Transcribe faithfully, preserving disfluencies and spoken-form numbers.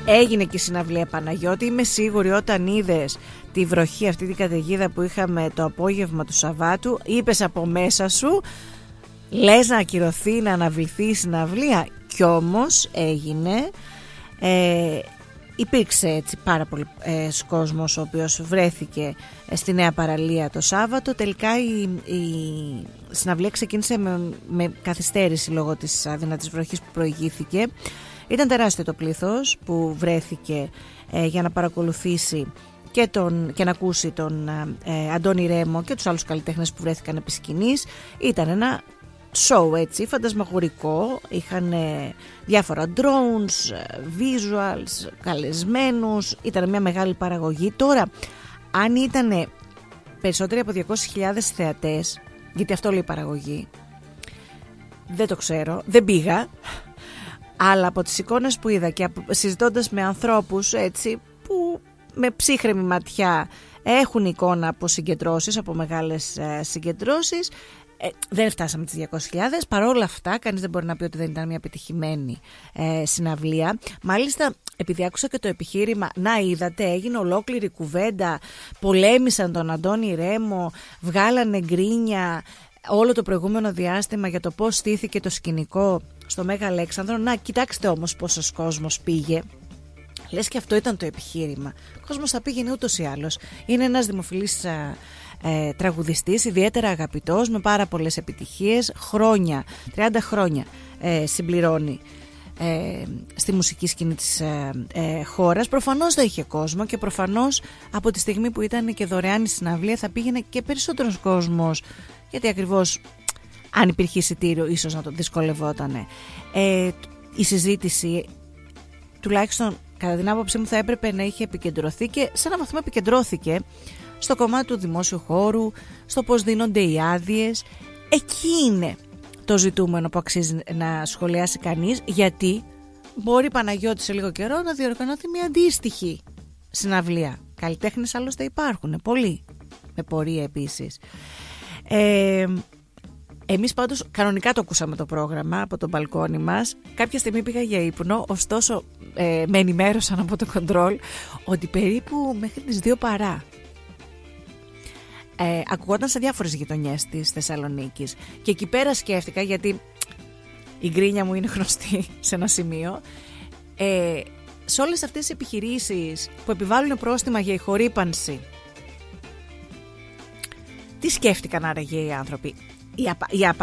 Έγινε και η συναυλία, Παναγιώτη. Είμαι σίγουρη όταν είδες τη βροχή, αυτή την καταιγίδα που είχαμε το απόγευμα του Σαββάτου, είπες από μέσα σου, λες να ακυρωθεί, να αναβληθεί η συναυλία. Κι όμως έγινε. ε, Υπήρξε έτσι πάρα πολύ ε, κόσμος ο οποίος βρέθηκε ε, στη Νέα Παραλία το Σάββατο. Τελικά η, η συναυλία ξεκίνησε με, με καθυστέρηση λόγω της αδύνατης βροχής που προηγήθηκε. Ήταν τεράστιο το πλήθος που βρέθηκε ε, για να παρακολουθήσει και, τον, και να ακούσει τον ε, Αντώνη Ρέμο και τους άλλους καλλιτέχνες που βρέθηκαν επί σκηνής. Ήταν ένα show έτσι, φαντασμαγορικό. Είχαν ε, διάφορα drones, visuals, καλεσμένους. Ήταν μια μεγάλη παραγωγή. Τώρα, αν ήταν περισσότεροι από διακόσιες χιλιάδες θεατές, γιατί αυτό λέει η παραγωγή, δεν το ξέρω, δεν πήγα, αλλά από τις εικόνες που είδα και συζητώντας με ανθρώπους έτσι που με ψύχρεμη ματιά έχουν εικόνα από συγκεντρώσεις, από μεγάλες ε, συγκεντρώσεις, ε, δεν φτάσαμε τις διακόσιες χιλιάδες. Παρόλα αυτά κανείς δεν μπορεί να πει ότι δεν ήταν μια επιτυχημένη ε, συναυλία. Μάλιστα, επειδή άκουσα και το επιχείρημα, να είδατε, έγινε ολόκληρη κουβέντα, πολέμησαν τον Αντώνη Ρέμο, βγάλανε γκρίνια όλο το προηγούμενο διάστημα για το πώς στήθηκε το σκηνικό στο Μέγα Αλέξανδρο. Να, κοιτάξτε όμως πόσος κόσμος πήγε. Λες και αυτό ήταν το επιχείρημα. Ο κόσμος θα πήγαινε ούτως ή άλλως. Είναι ένας δημοφιλής ε, ε, τραγουδιστής, ιδιαίτερα αγαπητός, με πάρα πολλές επιτυχίες. Χρόνια, τριάντα χρόνια ε, συμπληρώνει ε, στη μουσική σκηνή της ε, ε, χώρας. Προφανώς θα είχε κόσμο και προφανώς από τη στιγμή που ήταν και δωρεάν η συναυλία θα πήγαινε και περισσότερος κόσμος, γιατί ακριβώς αν υπήρχε εισιτήριο ίσως να το δυσκολευότανε. Ε, η συζήτηση, τουλάχιστον κατά την άποψή μου, θα έπρεπε να είχε επικεντρωθεί και σε έναν βαθμό επικεντρώθηκε στο κομμάτι του δημόσιου χώρου, στο πώς δίνονται οι άδειες. Εκεί είναι το ζητούμενο που αξίζει να σχολιάσει κανείς, γιατί μπορεί, Παναγιώτη, σε λίγο καιρό να διοργανωθεί μια αντίστοιχη συναυλία. Καλλιτέχνες άλλωστε υπάρχουν, πολλοί, με πορεία επίσης. Ε, εμείς πάντως κανονικά το ακούσαμε το πρόγραμμα από το μπαλκόνι μας. Κάποια στιγμή πήγα για ύπνο, ωστόσο ε, με ενημέρωσαν από το κοντρόλ ότι περίπου μέχρι τις δύο παρά ε, ακουγόταν σε διάφορες γειτονιές της Θεσσαλονίκης. Και εκεί πέρα σκέφτηκα, γιατί η γκρίνια μου είναι γνωστή σε ένα σημείο, ε, σε όλες αυτές τις επιχειρήσεις που επιβάλλουν πρόστιμα για ηχορύπανση, τι σκέφτηκαν άραγε οι άνθρωποι? Η, απα, η